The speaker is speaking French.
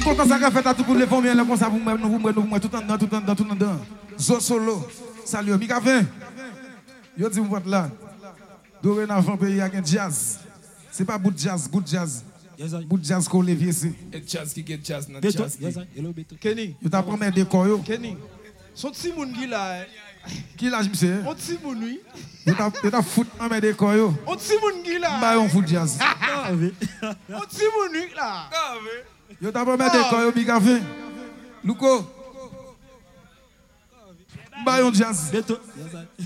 content ça qu'a fait à tout pour les familles là comme ça pour moi tout en dedans. Zo solo. Salut mi café. Yo dis moi là. Dorénavant pays a jazz. C'est pas bout jazz, good jazz. Bout jazz qu'on levier c'est. Jazz qui get jazz not jazz. Kenny. Yo t'a promis décor yo. Kenny. Son petit monde qui là. Qui là monsieur? On petit monde oui. Yo t'a foot en mes décor yo. On petit monde qui là. Bah on foot jazz. On petit monde oui là. Yo t'a promis décor yo mi café. Luko. Bah on jazz.